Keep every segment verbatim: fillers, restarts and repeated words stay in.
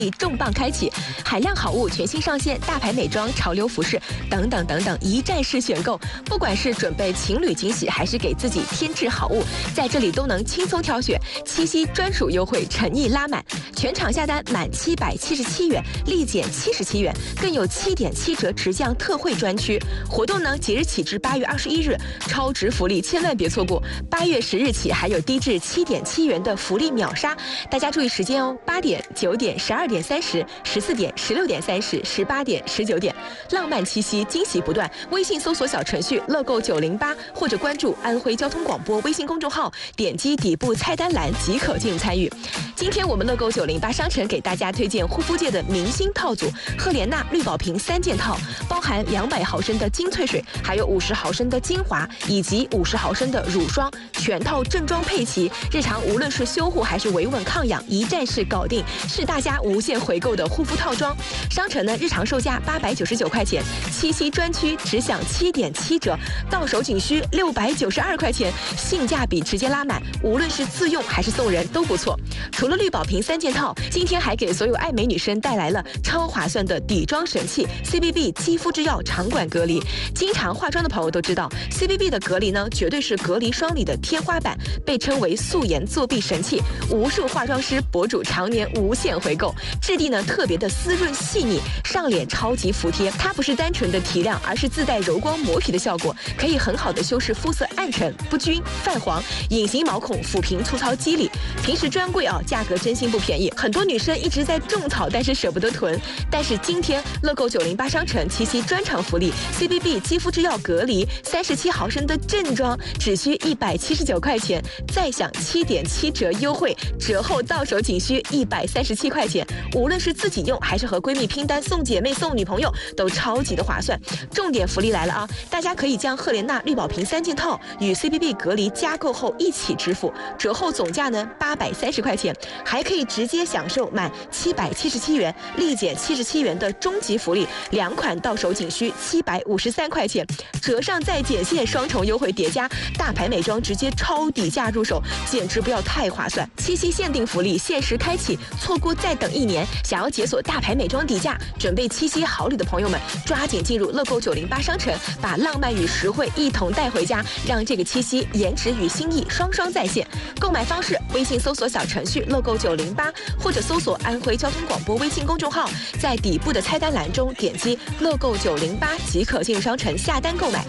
重磅开启，海量好物全新上线，大牌美妆、潮流服饰等等等等，一站式选购。不管是准备情侣惊喜，还是给自己添置好物，在这里都能轻松挑选。七夕专属优惠，诚意拉满，全场下单满七百七十七元，立减七十七元，更有七点七折直降特惠专区。活动呢，即日起至八月二十一日，超值福利千万别错过。八月十日起还有低至七点七元的福利秒杀，大家注意时间哦，八点、九点、十二点。点三十、十四点、十六点三十、十八点、十九点，浪漫七夕，惊喜不断。微信搜索小程序乐购九零八，或者关注安徽交通广播微信公众号，点击底部菜单栏即可进参与。今天我们乐购九零八商城给大家推荐护肤界的明星套组——赫莲娜绿宝瓶三件套，包含两百毫升的精粹水，还有五十毫升的精华，以及五十毫升的乳霜，全套正装配齐。日常无论是修护还是维稳抗氧，一站式搞定，是大家无限回购的护肤套装。商城呢，日常售价八百九十九块钱，七夕专区只享七点七折，到手仅需六百九十二块钱，性价比直接拉满，无论是自用还是送人都不错。除了绿宝瓶三件套，今天还给所有爱美女生带来了超划算的底妆神器 C B B 肌肤之钥场馆隔离。经常化妆的朋友都知道 C B B 的隔离呢，绝对是隔离霜里的天花板，被称为素颜作弊神器，无数化妆师博主常年无限回购。质地呢特别的丝润细腻，上脸超级服帖。它不是单纯的提亮，而是自带柔光磨皮的效果，可以很好的修饰肤色暗沉、不均、泛黄、隐形毛孔，抚平粗糙肌理。平时专柜啊，价格真心不便宜，很多女生一直在种草，但是舍不得囤。但是今天乐购九零八商城七夕专场福利 ，C B B 肌肤之钥隔离三十七毫升的正装，只需一百七十九块钱，再享七点七折优惠，折后到手仅需一百三十七块钱。无论是自己用还是和闺蜜拼单送姐妹送女朋友，都超级的划算。重点福利来了啊！大家可以将赫莲娜绿宝瓶三件套与 C B B 隔离加购后一起支付，折后总价呢八百三十块钱，还可以直接享受满七百七十七元立减七十七元的终极福利，两款到手仅需七百五十三块钱，折上再减线，双重优惠叠加，大牌美妆直接超底价入手，简直不要太划算！七夕限定福利限时开启，错过再等一年。想要解锁大牌美妆底价，准备七夕好礼的朋友们，抓紧进入乐购九零八商城，把浪漫与实惠一同带回家，让这个七夕颜值与心意双双在线。购买方式：微信搜索小程序乐购九零八，或者搜索安徽交通广播微信公众号，在底部的菜单栏中点击乐购九零八即可进入商城下单购买。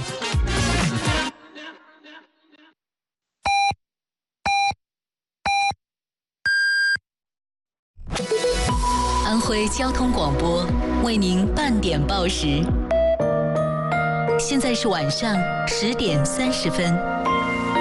安徽交通广播为您半点报时，现在是晚上十点三十分。